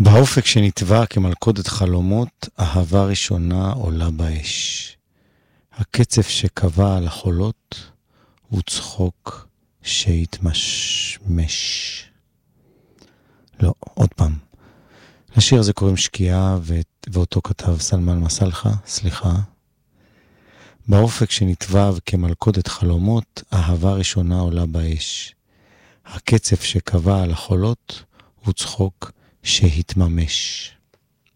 באופק שנטבע כמלכודת חלומות, אהבה ראשונה עולה באש. הקצף שקבע על החולות הוא צחוק שהתמשמש. לא, עוד פעם. לשיר הזה קוראים שקיעה, ואותו כתב סלמן מסלחה, סליחה. באופק שנטבע כמלכודת חלומות, אהבה ראשונה עולה באש. הקצף שקבע על החולות הוא צחוק שהתממש.